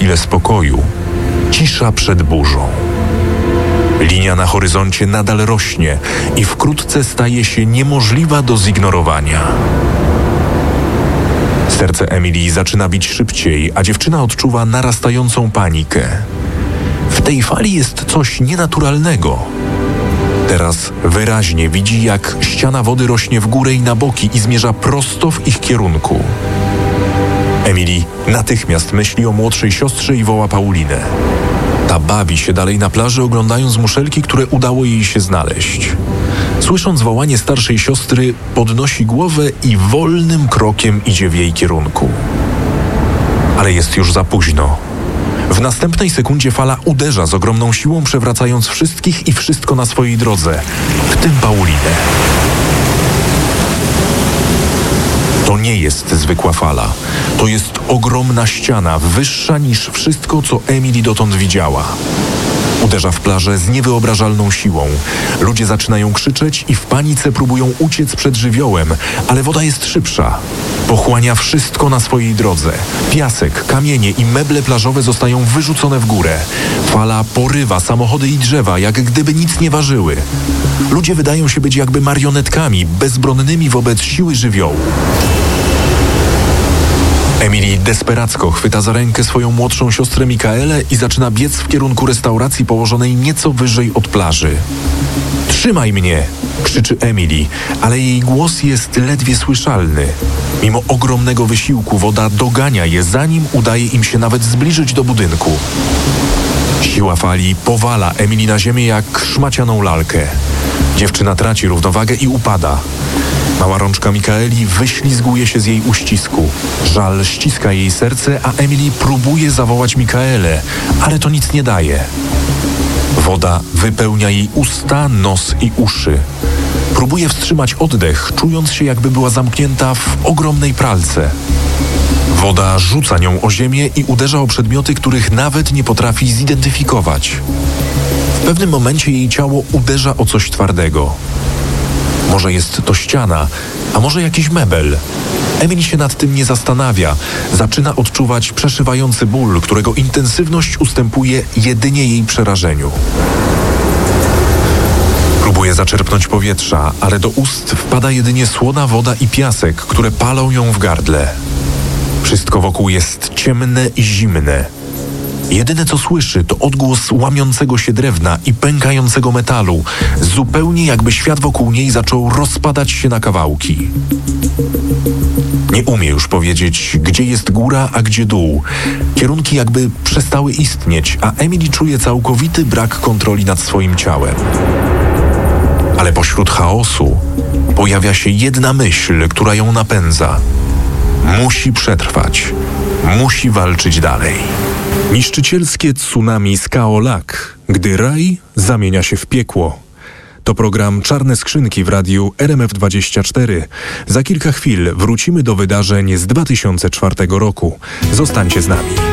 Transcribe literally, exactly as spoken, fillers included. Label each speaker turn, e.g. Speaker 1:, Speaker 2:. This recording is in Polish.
Speaker 1: chwilę spokoju, cisza przed burzą. Linia na horyzoncie nadal rośnie i wkrótce staje się niemożliwa do zignorowania. Serce Emily zaczyna bić szybciej, a dziewczyna odczuwa narastającą panikę. W tej fali jest coś nienaturalnego. Teraz wyraźnie widzi, jak ściana wody rośnie w górę i na boki i zmierza prosto w ich kierunku. Emily natychmiast myśli o młodszej siostrze i woła Paulinę. Ta bawi się dalej na plaży, oglądając muszelki, które udało jej się znaleźć. Słysząc wołanie starszej siostry, podnosi głowę i wolnym krokiem idzie w jej kierunku. Ale jest już za późno. W następnej sekundzie fala uderza z ogromną siłą, przewracając wszystkich i wszystko na swojej drodze, w tym Paulinę. To nie jest zwykła fala. To jest ogromna ściana, wyższa niż wszystko, co Emily dotąd widziała. Uderza w plażę z niewyobrażalną siłą. Ludzie zaczynają krzyczeć i w panice próbują uciec przed żywiołem, ale woda jest szybsza. Pochłania wszystko na swojej drodze. Piasek, kamienie i meble plażowe zostają wyrzucone w górę. Fala porywa samochody i drzewa, jak gdyby nic nie ważyły. Ludzie wydają się być jakby marionetkami, bezbronnymi wobec siły żywiołu. Emily desperacko chwyta za rękę swoją młodszą siostrę Mikaelę i zaczyna biec w kierunku restauracji położonej nieco wyżej od plaży. „Trzymaj mnie!” krzyczy Emily, ale jej głos jest ledwie słyszalny. Mimo ogromnego wysiłku woda dogania je, zanim udaje im się nawet zbliżyć do budynku. Siła fali powala Emily na ziemię jak szmacianą lalkę. Dziewczyna traci równowagę i upada. Mała rączka Mikaeli wyślizguje się z jej uścisku. Żal ściska jej serce, a Emily próbuje zawołać Mikaelę, ale to nic nie daje. Woda wypełnia jej usta, nos i uszy. Próbuje wstrzymać oddech, czując się, jakby była zamknięta w ogromnej pralce. Woda rzuca nią o ziemię i uderza o przedmioty, których nawet nie potrafi zidentyfikować. W pewnym momencie jej ciało uderza o coś twardego. Może jest to ściana, a może jakiś mebel. Emily się nad tym nie zastanawia. Zaczyna odczuwać przeszywający ból, którego intensywność ustępuje jedynie jej przerażeniu. Próbuje zaczerpnąć powietrza, ale do ust wpada jedynie słona woda i piasek, które palą ją w gardle. Wszystko wokół jest ciemne i zimne. Jedyne co słyszy to odgłos łamiącego się drewna i pękającego metalu, zupełnie jakby świat wokół niej zaczął rozpadać się na kawałki. Nie umie już powiedzieć, gdzie jest góra, a gdzie dół. Kierunki jakby przestały istnieć, a Emily czuje całkowity brak kontroli nad swoim ciałem. Ale pośród chaosu pojawia się jedna myśl, która ją napędza. Musi przetrwać. Musi walczyć dalej. Niszczycielskie tsunami z Kaolak, gdy raj zamienia się w piekło. To program Czarne Skrzynki w radiu R M F dwadzieścia cztery. Za kilka chwil wrócimy do wydarzeń z dwa tysiące czwartego roku. Zostańcie z nami.